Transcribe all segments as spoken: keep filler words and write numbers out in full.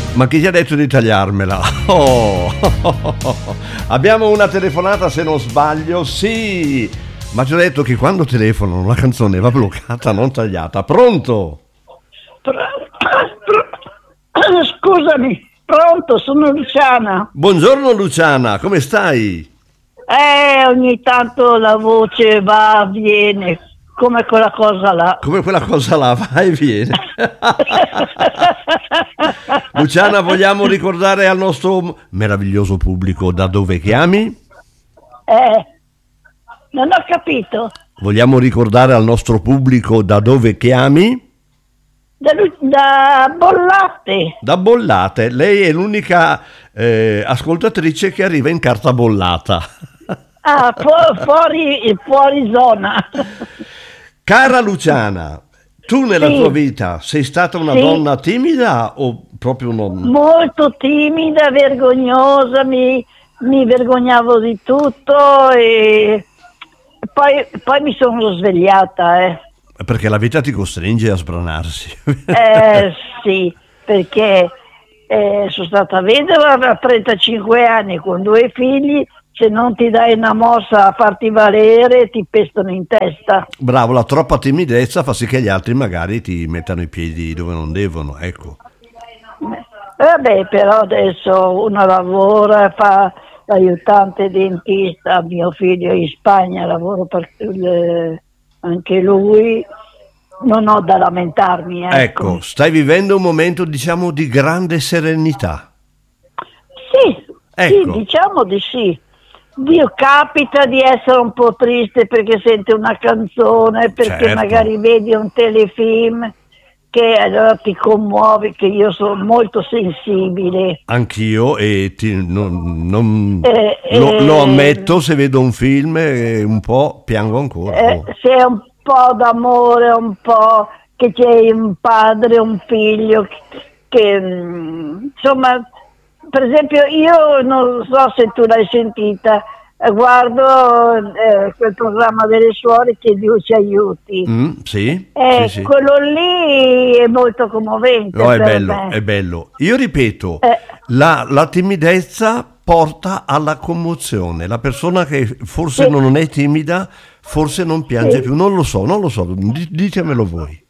Ma chi ti ha detto di tagliarmela? Oh. Abbiamo una telefonata, se non sbaglio. Sì, ma ti ho detto che quando telefonano la canzone va bloccata, non tagliata. Pronto? Pro- pro- Scusami, pronto, sono Luciana. Buongiorno Luciana, come stai? Eh, ogni tanto la voce va, viene, come quella cosa là. Come quella cosa là, va e viene. Luciana, vogliamo ricordare al nostro meraviglioso pubblico da dove chiami? Eh, non ho capito. Vogliamo ricordare al nostro pubblico da dove chiami? Da, Lu- da Bollate. Da Bollate. Lei è l'unica eh, ascoltatrice che arriva in carta bollata. Ah, fu- fuori, fuori zona. Cara Luciana, tu nella Sì. tua vita sei stata una Sì. donna timida o proprio non? Molto timida, vergognosa, mi, mi vergognavo di tutto e poi, poi mi sono svegliata, eh. Perché la vita ti costringe a sbranarsi. Eh sì, perché eh, sono stata vedova a trentacinque anni con due figli, se non ti dai una mossa a farti valere ti pestano in testa. Bravo, la troppa timidezza fa sì che gli altri magari ti mettano i piedi dove non devono, ecco. Vabbè, però adesso uno lavora, fa l'aiutante dentista, mio figlio è in Spagna, lavoro per eh, anche lui, non ho da lamentarmi. Ecco, Ecco, stai vivendo un momento, diciamo, di grande serenità. Sì, Ecco. sì, diciamo di sì. Dio, capita di essere un po' triste perché senti una canzone, perché Certo. magari vedi un telefilm che allora ti commuovi, che io sono molto sensibile. Anch'io e ti- non, non- Eh, lo, eh, lo ammetto, se vedo un film e un po' piango ancora. Eh, Oh. se è un po' d'amore, un po' che c'è un padre, un figlio, che, che, mm, insomma, per esempio io non so se tu l'hai sentita, eh, guardo eh, quel programma delle suore che Dio ci aiuti. Mm, sì, Eh, sì, sì. quello lì è molto commovente. No, è per bello, me. è bello. Io ripeto, Eh. la, la timidezza porta alla commozione. La persona che forse Sì. non è timida, forse non piange Sì. più. Non lo so, non lo so, di- ditemelo voi.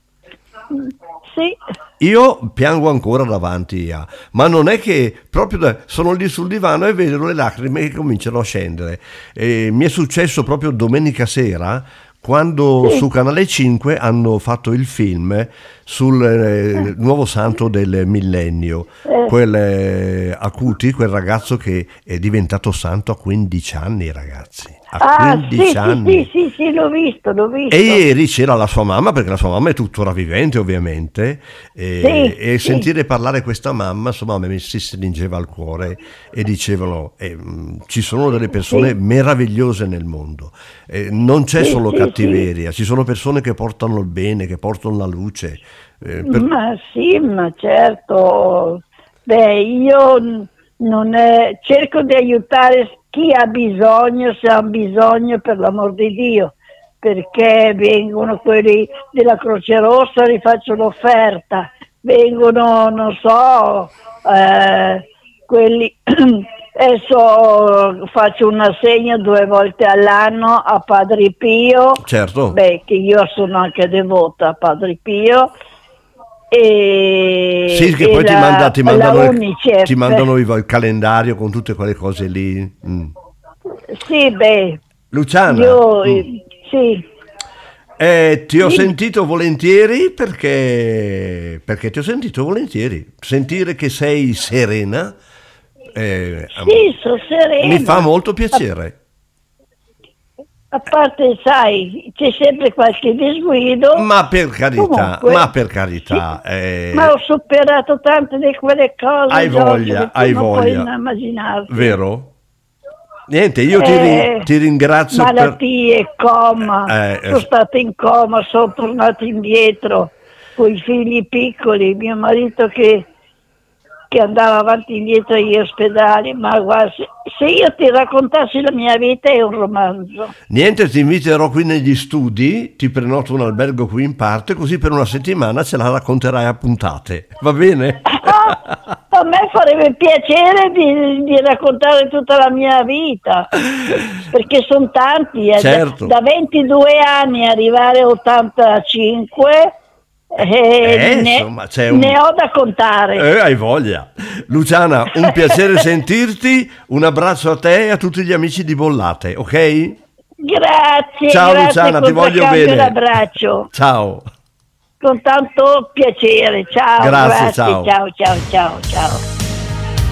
Sì, Io piango ancora davanti a... Ma non è che proprio da- sono lì sul divano e vedo le lacrime che cominciano a scendere. E mi è successo proprio domenica sera, quando Sì. su Canale cinque hanno fatto il film sul eh, nuovo santo del millennio, Eh. quel eh, Acuti, quel ragazzo che è diventato santo a quindici anni, ragazzi. A ah, quindici sì, sì, anni. sì, sì, sì, l'ho visto, l'ho visto. E ieri c'era la sua mamma, perché la sua mamma è tuttora vivente ovviamente, e, Sì, e sì. sentire parlare questa mamma, sua mamma mi si stringeva al cuore e dicevano, eh, mh, ci sono delle persone Sì. meravigliose nel mondo, eh, non c'è Sì, solo sì, cattiveria, ci sono persone che portano il bene, che portano la luce. eh, per- Ma sì, ma certo. Beh, io n- non è- cerco di aiutare chi ha bisogno, se ha bisogno, per l'amor di Dio, perché vengono quelli della Croce Rossa, li faccio l'offerta, vengono, non so, eh, quelli... Adesso faccio un assegno due volte all'anno a Padre Pio, Certo. beh, che io sono anche devota a Padre Pio, e, Sì, che e poi ti, la- manda- ti mandano, la il, Unicef. ti mandano il, il calendario con tutte quelle cose lì. Mm. Sì, beh, Luciana, io mm. sì, Eh, ti ho Sì. sentito volentieri perché, perché ti ho sentito volentieri. Sentire che sei serena eh, sì, sono serena. mi fa molto piacere. A parte, sai, c'è sempre qualche disguido. Ma per carità, Comunque, ma per carità. sì, eh, ma ho superato tante di quelle cose, hai Giorgio, voglia, che tu hai non voglia. puoi immaginarti. Vero? Niente, io ti, ri- Eh, ti ringrazio per... malattie, coma, Eh, eh, sono stata in coma, sono tornata indietro con i figli piccoli, mio marito che, che andava avanti e indietro agli ospedali, ma guarda, se, se io ti raccontassi la mia vita è un romanzo. Niente, ti inviterò qui negli studi, ti prenoto un albergo qui in parte, così per una settimana ce la racconterai a puntate, va bene? A me farebbe piacere di, di raccontare tutta la mia vita, perché sono tanti, eh. Certo. Da, da ventidue anni arrivare a ottantacinque, eh, Eh, ne, insomma, c'è un... ne ho da contare. Eh, hai voglia. Luciana, un piacere sentirti, un abbraccio a te e a tutti gli amici di Bollate, ok? Grazie, Ciao grazie, Luciana, ti voglio contraccambio bene. l'abbraccio. Ciao. Con tanto piacere, ciao, Grazie, grazie, ciao. ciao, ciao, ciao, ciao.